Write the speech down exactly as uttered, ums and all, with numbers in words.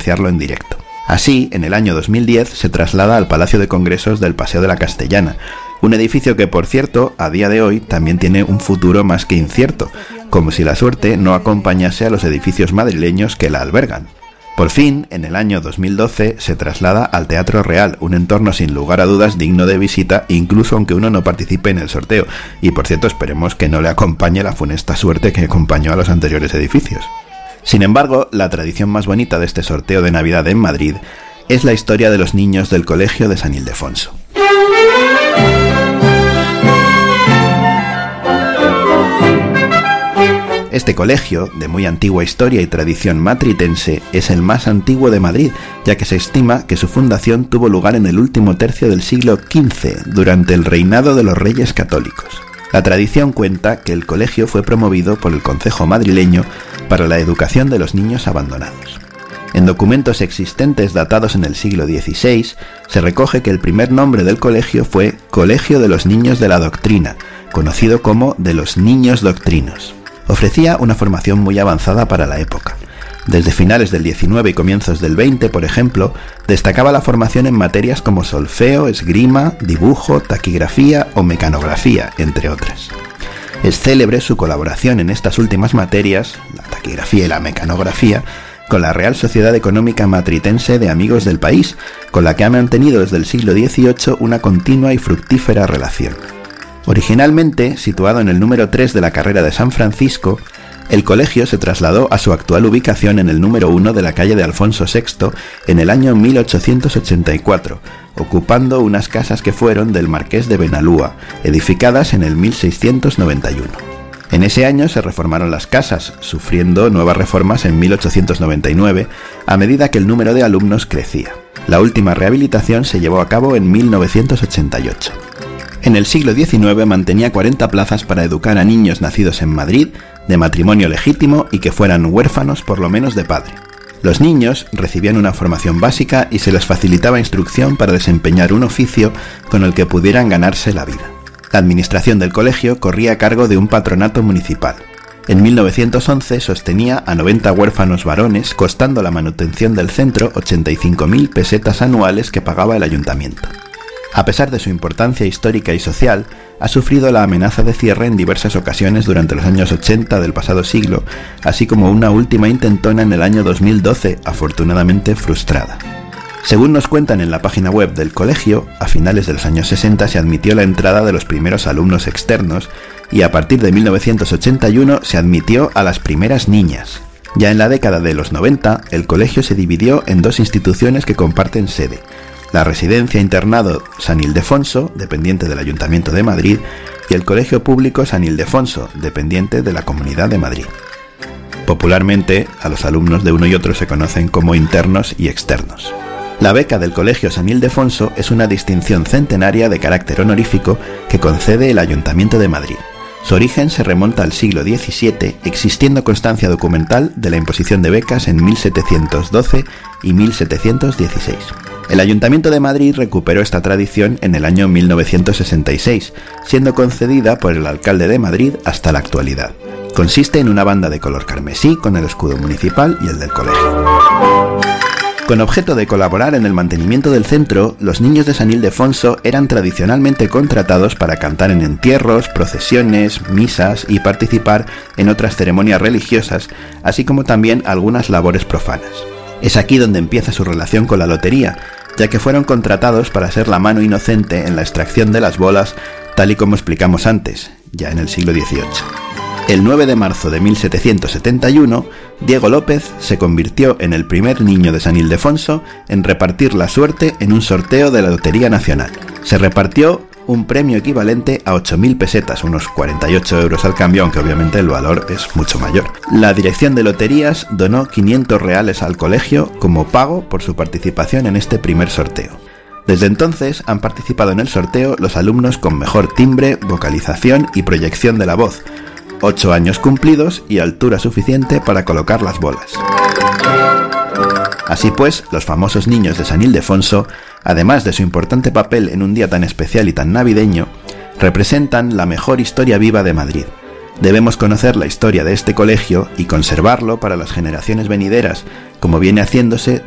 apreciarlo en directo. Así, en el año dos mil diez se traslada al Palacio de Congresos del Paseo de la Castellana, un edificio que, por cierto, a día de hoy también tiene un futuro más que incierto, como si la suerte no acompañase a los edificios madrileños que la albergan. Por fin, en el año dos mil doce, se traslada al Teatro Real, un entorno sin lugar a dudas digno de visita, incluso aunque uno no participe en el sorteo. Y por cierto, esperemos que no le acompañe la funesta suerte que acompañó a los anteriores edificios. Sin embargo, la tradición más bonita de este sorteo de Navidad en Madrid es la historia de los niños del Colegio de San Ildefonso. Este colegio, de muy antigua historia y tradición matritense, es el más antiguo de Madrid, ya que se estima que su fundación tuvo lugar en el último tercio del siglo quince, durante el reinado de los Reyes Católicos. La tradición cuenta que el colegio fue promovido por el Concejo madrileño para la educación de los niños abandonados. En documentos existentes datados en el siglo dieciséis, se recoge que el primer nombre del colegio fue Colegio de los Niños de la Doctrina, conocido como de los Niños Doctrinos. Ofrecía una formación muy avanzada para la época. Desde finales del diecinueve y comienzos del veinte, por ejemplo, destacaba la formación en materias como solfeo, esgrima, dibujo, taquigrafía o mecanografía, entre otras. Es célebre su colaboración en estas últimas materias, la taquigrafía y la mecanografía, con la Real Sociedad Económica Matritense de Amigos del País, con la que ha mantenido desde el siglo dieciocho una continua y fructífera relación. Originalmente, situado en el número tres de la carrera de San Francisco, el colegio se trasladó a su actual ubicación en el número uno de la calle de Alfonso sexto en el año mil ochocientos ochenta y cuatro, ocupando unas casas que fueron del Marqués de Benalúa, edificadas en el mil seiscientos noventa y uno. En ese año se reformaron las casas, sufriendo nuevas reformas en mil ochocientos noventa y nueve, a medida que el número de alumnos crecía. La última rehabilitación se llevó a cabo en mil novecientos ochenta y ocho. En el siglo diecinueve mantenía cuarenta plazas para educar a niños nacidos en Madrid, de matrimonio legítimo y que fueran huérfanos por lo menos de padre. Los niños recibían una formación básica y se les facilitaba instrucción para desempeñar un oficio con el que pudieran ganarse la vida. La administración del colegio corría a cargo de un patronato municipal. En mil novecientos once sostenía a noventa huérfanos varones, costando la manutención del centro ochenta y cinco mil pesetas anuales que pagaba el ayuntamiento. A pesar de su importancia histórica y social, ha sufrido la amenaza de cierre en diversas ocasiones durante los años ochenta del pasado siglo, así como una última intentona en el año dos mil doce, afortunadamente frustrada. Según nos cuentan en la página web del colegio, a finales de los años sesenta se admitió la entrada de los primeros alumnos externos y a partir de mil novecientos ochenta y uno se admitió a las primeras niñas. Ya en la década de los noventa, el colegio se dividió en dos instituciones que comparten sede: la Residencia Internado San Ildefonso, dependiente del Ayuntamiento de Madrid, y el Colegio Público San Ildefonso, dependiente de la Comunidad de Madrid. Popularmente, a los alumnos de uno y otro se conocen como internos y externos. La beca del Colegio San Ildefonso es una distinción centenaria de carácter honorífico que concede el Ayuntamiento de Madrid. Su origen se remonta al siglo diecisiete, existiendo constancia documental de la imposición de becas en mil setecientos doce y mil setecientos dieciséis. El Ayuntamiento de Madrid recuperó esta tradición en el año mil novecientos sesenta y seis, siendo concedida por el alcalde de Madrid hasta la actualidad. Consiste en una banda de color carmesí con el escudo municipal y el del colegio. Con objeto de colaborar en el mantenimiento del centro, los niños de San Ildefonso eran tradicionalmente contratados para cantar en entierros, procesiones, misas y participar en otras ceremonias religiosas, así como también algunas labores profanas. Es aquí donde empieza su relación con la lotería, ya que fueron contratados para ser la mano inocente en la extracción de las bolas, tal y como explicamos antes, ya en el siglo dieciocho. El nueve de marzo de mil setecientos setenta y uno, Diego López se convirtió en el primer niño de San Ildefonso en repartir la suerte en un sorteo de la Lotería Nacional. Se repartió un premio equivalente a ocho mil pesetas, unos cuarenta y ocho euros al cambio, aunque obviamente el valor es mucho mayor. La Dirección de Loterías donó quinientos reales al colegio como pago por su participación en este primer sorteo. Desde entonces han participado en el sorteo los alumnos con mejor timbre, vocalización y proyección de la voz, ocho años cumplidos y altura suficiente para colocar las bolas. Así pues, los famosos niños de San Ildefonso, además de su importante papel en un día tan especial y tan navideño, representan la mejor historia viva de Madrid. Debemos conocer la historia de este colegio y conservarlo para las generaciones venideras, como viene haciéndose